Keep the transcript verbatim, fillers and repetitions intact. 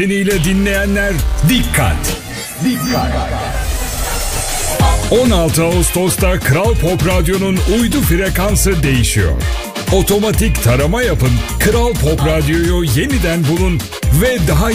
ile dinleyenler dikkat. Dikkat. on altı Ağustos'ta Kral Pop Radyo'nun uydu frekansı değişiyor. Otomatik tarama yapın, Kral Pop Radyo'yu yeniden bulun ve daha